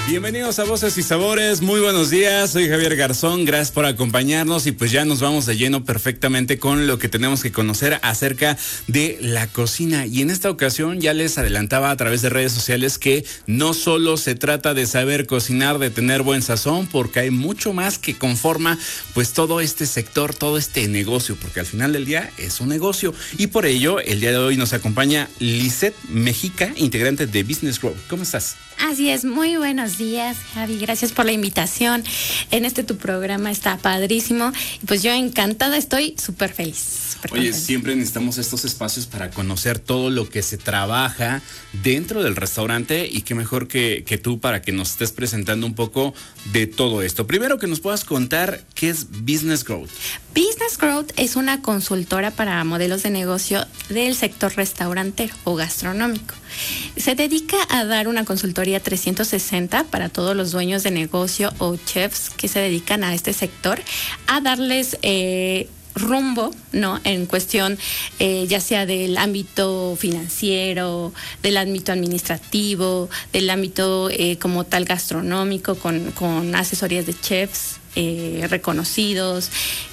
Bienvenidos a Voces y Sabores, muy buenos días, soy Javier Garzón, gracias por acompañarnos y pues ya nos vamos de lleno perfectamente con lo que tenemos que conocer acerca de la cocina. Y en esta ocasión ya les adelantaba a través de redes sociales que no solo se trata de saber cocinar, de tener buen sazón, porque hay mucho más que conforma pues todo este sector, todo este negocio, porque al final del día es un negocio. Y por ello, el día de hoy nos acompaña Lisette Mejica, integrante de Business Growth. ¿Cómo estás? Así es, muy buenos días, Javi, gracias por la invitación. Tu programa está padrísimo y pues yo encantada, estoy súper feliz. Oye, siempre necesitamos estos espacios para conocer todo lo que se trabaja dentro del restaurante y qué mejor que tú para que nos estés presentando un poco de todo esto. Primero que nos puedas contar qué es Business Growth. Business Growth es una consultora para modelos de negocio del sector restaurantero o gastronómico. Se dedica a dar una consultoría 360 para todos los dueños de negocio o chefs que se dedican a este sector, a darles rumbo, ¿no? En cuestión ya sea del ámbito financiero, del ámbito administrativo, del ámbito como tal gastronómico, con asesorías de chefs reconocidos,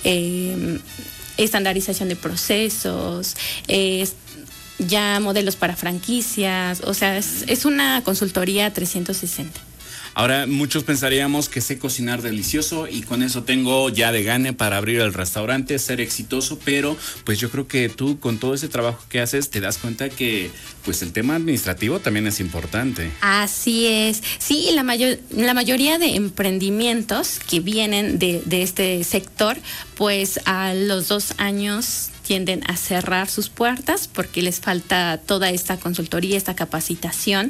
estandarización de procesos, ya modelos para franquicias, o sea, es una consultoría 360. Ahora, muchos pensaríamos que sé cocinar delicioso y con eso tengo ya de gane para abrir el restaurante, ser exitoso, pero pues yo creo que tú con todo ese trabajo que haces te das cuenta que pues el tema administrativo también es importante. Así es. Sí, la mayoría de emprendimientos que vienen de este sector, pues a los 2 años tienden a cerrar sus puertas porque les falta toda esta consultoría, esta capacitación.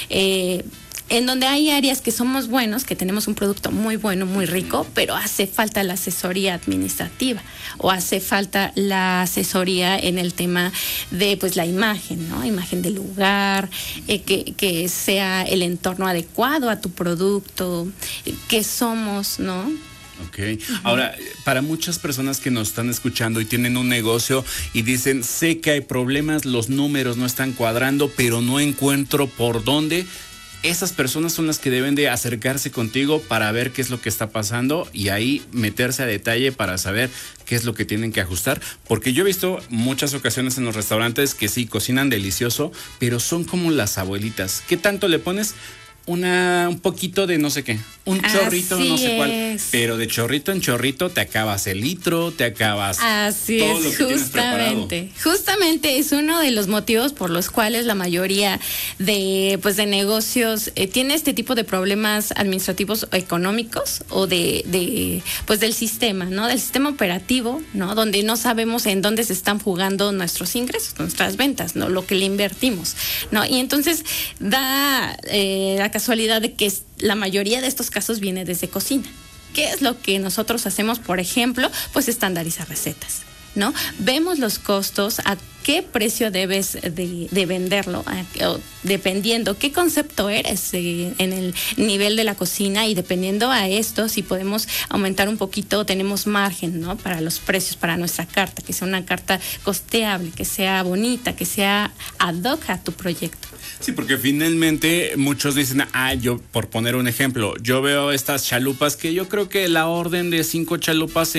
En donde hay áreas que somos buenos, que tenemos un producto muy bueno, muy rico, pero hace falta la asesoría administrativa o hace falta la asesoría en el tema de pues la imagen, ¿no? Imagen del lugar, que sea el entorno adecuado a tu producto, que somos, ¿no? Ok, ahora, para muchas personas que nos están escuchando y tienen un negocio y dicen, sé que hay problemas, los números no están cuadrando, pero no encuentro por dónde. Esas personas son las que deben de acercarse contigo para ver qué es lo que está pasando y ahí meterse a detalle para saber qué es lo que tienen que ajustar. Porque yo he visto muchas ocasiones en los restaurantes que sí, cocinan delicioso, pero son como las abuelitas. ¿Qué tanto le pones? Un poquito de no sé qué, un chorrito, no sé cuál, pero de chorrito en chorrito te acabas el litro, te acabas así todo es, lo que tienes preparado. Justamente es uno de los motivos por los cuales la mayoría de negocios tiene este tipo de problemas administrativos o económicos o del sistema, ¿no? Del sistema operativo, ¿no? Donde no sabemos en dónde se están jugando nuestros ingresos, nuestras ventas, ¿no? Lo que le invertimos, ¿no? Y entonces da la casualidad de que la mayoría de estos casos viene desde cocina. ¿Qué es lo que nosotros hacemos, por ejemplo? Pues estandarizar recetas, ¿no? Vemos los costos, a qué precio debes de venderlo, dependiendo qué concepto eres en el nivel de la cocina y dependiendo a esto, si podemos aumentar un poquito, tenemos margen, ¿no? Para los precios, para nuestra carta, que sea una carta costeable, que sea bonita, que sea ad hoc a tu proyecto. Sí, porque finalmente muchos dicen, yo por poner un ejemplo, yo veo estas chalupas que yo creo que la orden de 5 chalupas